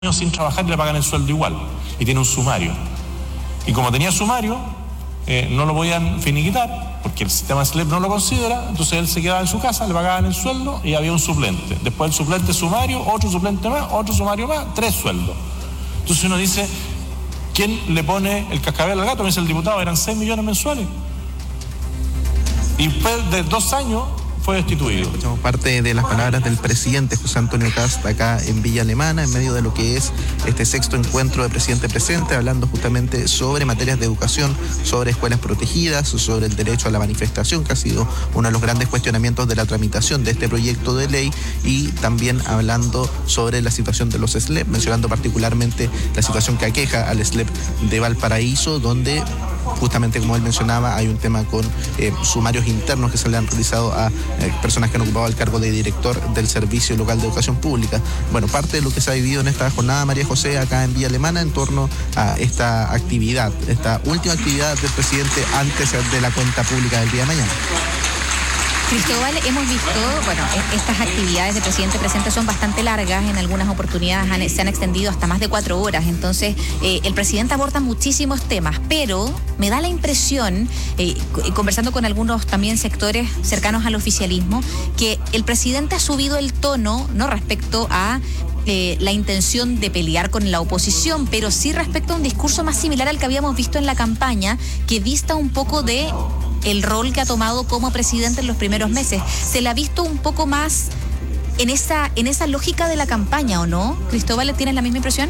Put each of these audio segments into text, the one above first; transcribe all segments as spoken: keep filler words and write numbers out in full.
sin trabajar y le pagan el sueldo igual, y tiene un sumario. Y como tenía sumario, eh, no lo podían finiquitar, porque el sistema S L E P no lo considera, entonces él se quedaba en su casa, le pagaban el sueldo y había un suplente. Después el suplente sumario, otro suplente más, otro sumario más, tres sueldos. Entonces uno dice, ¿quién le pone el cascabel al gato? Me dice el diputado, eran seis millones mensuales. Y después de dos años fue destituido. Escuchamos parte de las palabras del presidente José Antonio Kast acá en Villa Alemana, en medio de lo que es este sexto encuentro de presidente presente, hablando justamente sobre materias de educación, sobre escuelas protegidas, sobre el derecho a la manifestación, que ha sido uno de los grandes cuestionamientos de la tramitación de este proyecto de ley, y también hablando sobre la situación de los S L E P, mencionando particularmente la situación que aqueja al S L E P de Valparaíso, donde justamente, como él mencionaba, hay un tema con eh, sumarios internos que se le han realizado a eh, personas que han ocupado el cargo de director del Servicio Local de Educación Pública. Bueno, parte de lo que se ha vivido en esta jornada, María José, acá en Villa Alemana, en torno a esta actividad, esta última actividad del presidente antes de la cuenta pública del día de mañana. Cristóbal, hemos visto, bueno, estas actividades de presidente presente son bastante largas, en algunas oportunidades han, se han extendido hasta más de cuatro horas, entonces eh, el presidente aborda muchísimos temas, pero me da la impresión, eh, conversando con algunos también sectores cercanos al oficialismo, que el presidente ha subido el tono, no respecto a Eh, la intención de pelear con la oposición, pero sí respecto a un discurso más similar al que habíamos visto en la campaña, que dista un poco de el rol que ha tomado como presidente en los primeros meses. Se le ha visto un poco más en esa, en esa lógica de la campaña, ¿o no? Cristóbal, ¿tienes la misma impresión?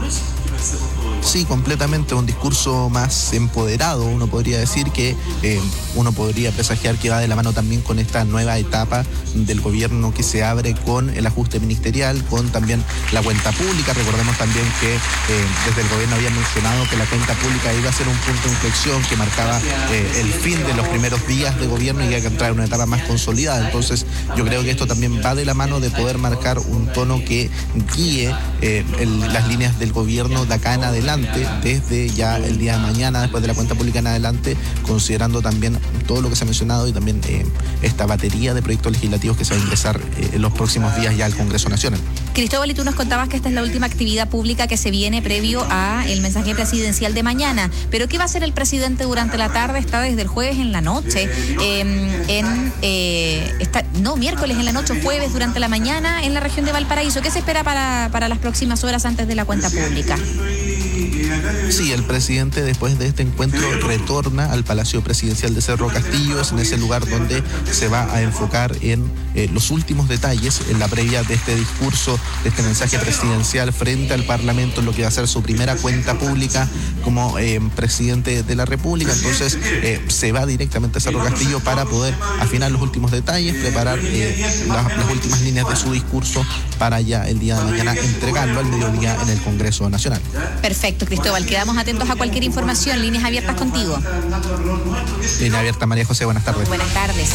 Sí, completamente, un discurso más empoderado. Uno podría decir que eh, uno podría presagiar que va de la mano también con esta nueva etapa del gobierno que se abre con el ajuste ministerial, con también la cuenta pública. Recordemos también que eh, desde el gobierno habían mencionado que la cuenta pública iba a ser un punto de inflexión que marcaba eh, el fin de los primeros días de gobierno y iba a entrar en una etapa más consolidada. Entonces yo creo que esto también va de la mano de poder marcar un tono que guíe eh, el, las líneas del gobierno de acá en adelante, desde ya el día de mañana, después de la cuenta pública en adelante, considerando también todo lo que se ha mencionado y también eh, esta batería de proyectos legislativos que se va a ingresar eh, en los próximos días ya al Congreso Nacional. Cristóbal, y tú nos contabas que esta es la última actividad pública que se viene previo a el mensaje presidencial de mañana, pero ¿qué va a hacer el presidente durante la tarde? Está desde el jueves en la noche, eh, en eh, está, no, miércoles en la noche, jueves durante la mañana en la región de Valparaíso. ¿Qué se espera para, para las próximas horas antes de la cuenta pública? Sí, el presidente después de este encuentro retorna al Palacio Presidencial de Cerro Castillo, es en ese lugar donde se va a enfocar en eh, los últimos detalles, en la previa de este discurso, de este mensaje presidencial frente al Parlamento, en lo que va a ser su primera cuenta pública como eh, presidente de la República. Entonces eh, se va directamente a Cerro Castillo para poder afinar los últimos detalles, preparar eh, las, las últimas líneas de su discurso para ya el día de mañana entregarlo al mediodía en el Congreso Nacional. Perfecto, Cristóbal, quedamos atentos a cualquier información. Líneas abiertas contigo. Línea abierta, María José, buenas tardes. Buenas tardes.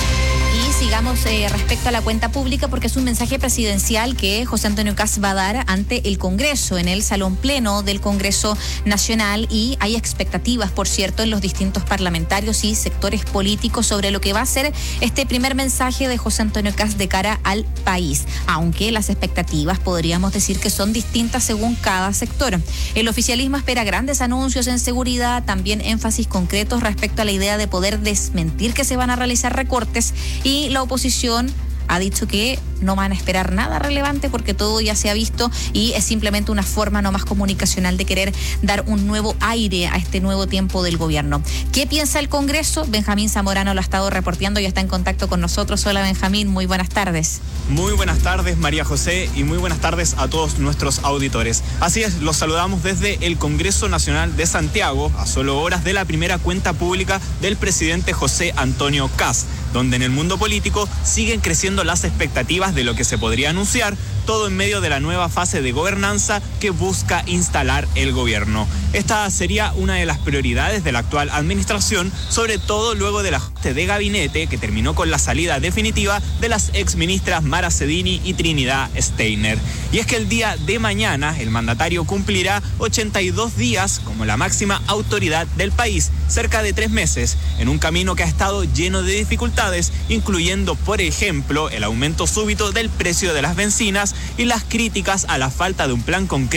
Y sigamos eh, respecto a la cuenta pública, porque es un mensaje presidencial que José Antonio Kast va a dar ante el Congreso, en el Salón Pleno del Congreso Nacional, y hay expectativas, por cierto, en los distintos parlamentarios y sectores políticos sobre lo que va a ser este primer mensaje de José Antonio Kast de cara al país, aunque las expectativas podríamos decir que son distintas según cada sector. El oficialismo espera grandes anuncios en seguridad, también énfasis concretos respecto a la idea de poder desmentir que se van a realizar recortes, y la oposición ha dicho que no van a esperar nada relevante porque todo ya se ha visto y es simplemente una forma no más comunicacional de querer dar un nuevo aire a este nuevo tiempo del gobierno. ¿Qué piensa el Congreso? Benjamín Zamorano lo ha estado reporteando y está en contacto con nosotros. Hola, Benjamín, muy buenas tardes. Muy buenas tardes, María José, y muy buenas tardes a todos nuestros auditores. Así es, los saludamos desde el Congreso Nacional de Santiago, a solo horas de la primera cuenta pública del presidente José Antonio Kast, donde en el mundo político siguen creciendo las expectativas de lo que se podría anunciar, todo en medio de la nueva fase de gobernanza que busca instalar el gobierno. Esta sería una de las prioridades de la actual administración, sobre todo luego del ajuste de gabinete que terminó con la salida definitiva de las exministras Mara Cedini y Trinidad Steiner. Y es que el día de mañana el mandatario cumplirá ochenta y dos días como la máxima autoridad del país, cerca de tres meses, en un camino que ha estado lleno de dificultades, incluyendo, por ejemplo, el aumento súbito del precio de las bencinas y las críticas a la falta de un plan concreto